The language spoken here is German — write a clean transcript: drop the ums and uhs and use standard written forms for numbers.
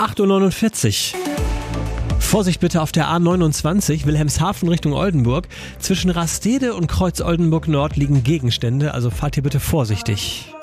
8:49 Uhr. Vorsicht bitte auf der A29 Wilhelmshaven Richtung Oldenburg. Zwischen Rastede und Kreuz Oldenburg Nord liegen Gegenstände, also fahrt hier bitte vorsichtig.